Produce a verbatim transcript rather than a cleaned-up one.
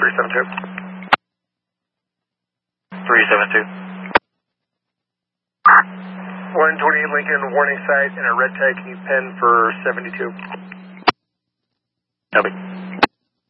three seven two. three seven two. one twenty-eight Lincoln, warning sight and a red tag. Can you pen for seventy-two? Copy.